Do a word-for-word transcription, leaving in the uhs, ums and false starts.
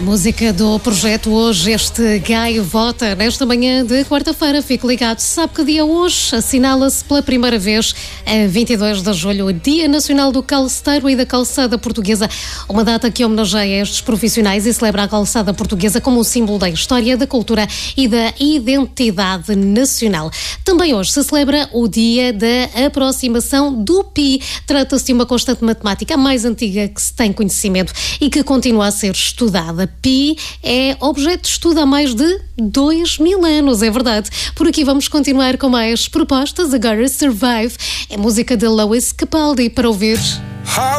Música do projeto Hoje, este Gaio Vota, nesta manhã de quarta-feira. Fique ligado. Sabe que dia hoje assinala-se pela primeira vez, a vinte e dois de julho, o Dia Nacional do Calceteiro e da Calçada Portuguesa. Uma data que homenageia estes profissionais e celebra a calçada portuguesa como um símbolo da história, da cultura e da identidade nacional. Também hoje se celebra o Dia da Aproximação do Pi. Trata-se de uma constante matemática, a mais antiga que se tem conhecimento e que continua a ser estudada. Pi é objeto de estudo há mais de dois mil anos, é verdade. Por aqui vamos continuar com mais propostas. Agora Survive é música de Lewis Capaldi para ouvir.